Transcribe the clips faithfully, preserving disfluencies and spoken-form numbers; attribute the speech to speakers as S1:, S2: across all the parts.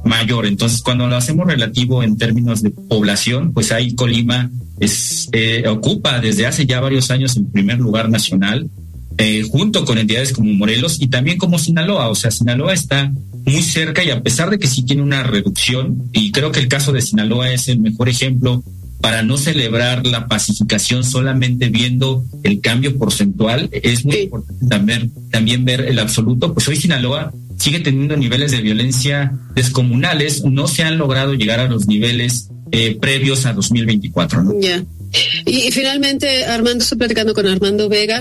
S1: mayor. Entonces, cuando lo hacemos relativo en términos de población, pues ahí Colima es, eh, ocupa desde hace ya varios años el primer lugar nacional, eh, junto con entidades como Morelos y también como Sinaloa. O sea, Sinaloa está muy cerca y a pesar de que sí tiene una reducción, y creo que el caso de Sinaloa es el mejor ejemplo para no celebrar la pacificación solamente viendo el cambio porcentual, es muy sí. importante también, también ver el absoluto. Pues hoy Sinaloa sigue teniendo niveles de violencia descomunales, no se han logrado llegar a los niveles eh, previos a dos mil veinticuatro, ¿no?
S2: Ya. Y, y finalmente, Armando, estoy platicando con Armando Vega.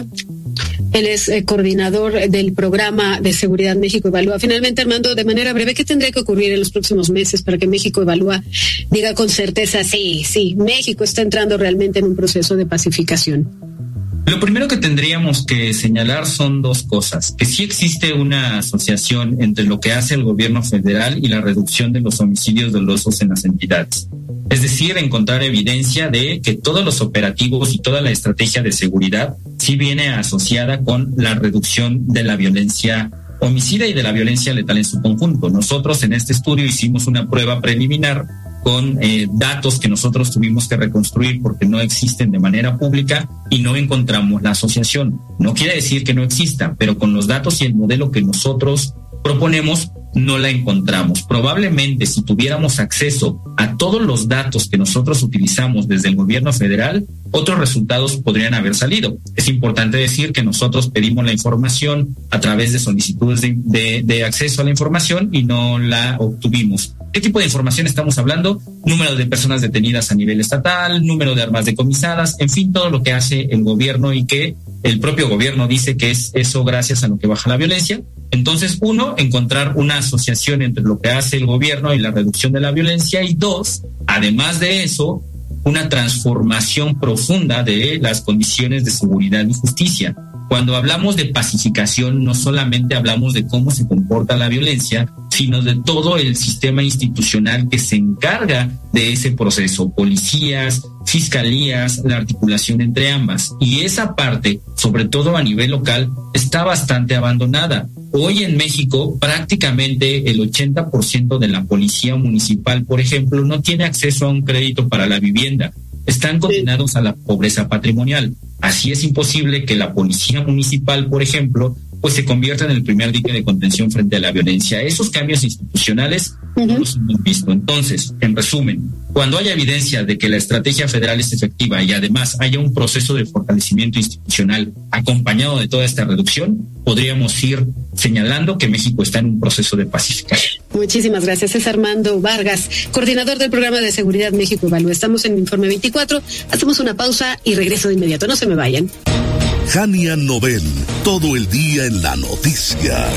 S2: Él es eh, coordinador del programa de Seguridad México Evalúa. Finalmente, Armando, de manera breve, ¿qué tendría que ocurrir en los próximos meses para que México Evalúa diga con certeza, sí, sí, México está entrando realmente en un proceso de pacificación?
S1: Lo primero que tendríamos que señalar son dos cosas, que sí existe una asociación entre lo que hace el gobierno federal y la reducción de los homicidios dolosos en las entidades. Es decir, encontrar evidencia de que todos los operativos y toda la estrategia de seguridad sí viene asociada con la reducción de la violencia homicida y de la violencia letal en su conjunto. Nosotros en este estudio hicimos una prueba preliminar con eh, datos que nosotros tuvimos que reconstruir porque no existen de manera pública y no encontramos la asociación. No quiere decir que no exista, pero con los datos y el modelo que nosotros proponemos no la encontramos. Probablemente si tuviéramos acceso a todos los datos que nosotros utilizamos desde el gobierno federal, otros resultados podrían haber salido. Es importante decir que nosotros pedimos la información a través de solicitudes de, de, de acceso a la información y no la obtuvimos. ¿Qué tipo de información estamos hablando? Número de personas detenidas a nivel estatal, número de armas decomisadas, en fin, todo lo que hace el gobierno y que el propio gobierno dice que es eso gracias a lo que baja la violencia. Entonces, uno, encontrar una asociación entre lo que hace el gobierno y la reducción de la violencia, y dos, además de eso, una transformación profunda de las condiciones de seguridad y justicia. Cuando hablamos de pacificación, no solamente hablamos de cómo se comporta la violencia, sino de todo el sistema institucional que se encarga de ese proceso, policías, fiscalías, la articulación entre ambas. Y esa parte, sobre todo a nivel local, está bastante abandonada. Hoy en México, prácticamente el ochenta por ciento de la policía municipal, por ejemplo, no tiene acceso a un crédito para la vivienda. Están condenados a la pobreza patrimonial. Así es imposible que la policía municipal, por ejemplo, pues se convierta en el primer dique de contención frente a la violencia. Esos cambios institucionales uh-huh. no los hemos visto. Entonces, en resumen, cuando haya evidencia de que la estrategia federal es efectiva y además haya un proceso de fortalecimiento institucional acompañado de toda esta reducción, podríamos ir señalando que México está en un proceso de pacificación.
S2: Muchísimas gracias. Es Armando Vargas, coordinador del programa de Seguridad México Evalúa. Estamos en Informe veinticuatro, hacemos una pausa y regreso de inmediato. No se me vayan.
S3: Jania Novel, todo el día en la noticia.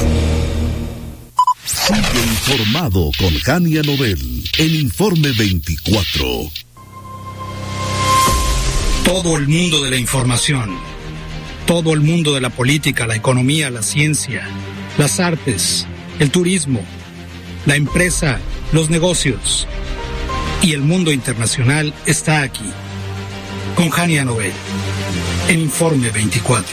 S3: Sigue informado con Jania Novel, en Informe veinticuatro.
S4: Todo el mundo de la información, todo el mundo de la política, la economía, la ciencia, las artes, el turismo, la empresa, los negocios y el mundo internacional está aquí, con Jania Novel, en Informe veinticuatro.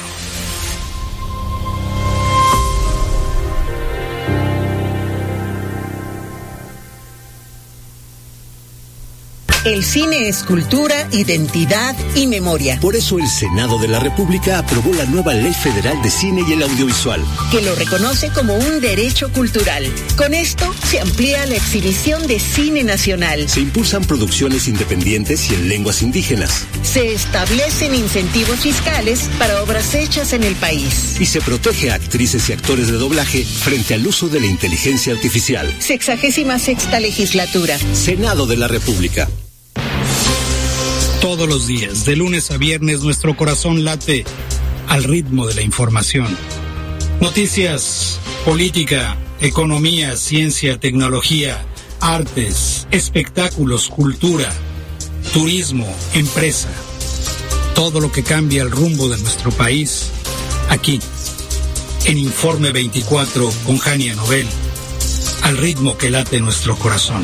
S5: El cine es cultura, identidad y memoria.
S6: Por eso el Senado de la República aprobó la nueva Ley Federal de Cine y el Audiovisual,
S5: que lo reconoce como un derecho cultural. Con esto se amplía la exhibición de cine nacional.
S6: Se impulsan producciones independientes y en lenguas indígenas.
S5: Se establecen incentivos fiscales para obras hechas en el país.
S6: Y se protege a actrices y actores de doblaje frente al uso de la inteligencia artificial.
S5: Sexagésima sexta legislatura.
S6: Senado de la República.
S4: Todos los días, de lunes a viernes, nuestro corazón late al ritmo de la información. Noticias, política, economía, ciencia, tecnología, artes, espectáculos, cultura, turismo, empresa. Todo lo que cambia el rumbo de nuestro país, aquí, en Informe veinticuatro con Jania Novel, al ritmo que late nuestro corazón.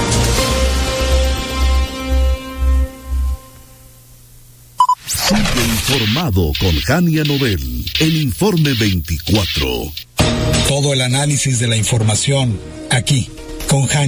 S3: Sigue informado con Jania Novel, en Informe veinticuatro.
S4: Todo el análisis de la información, aquí, con Jania.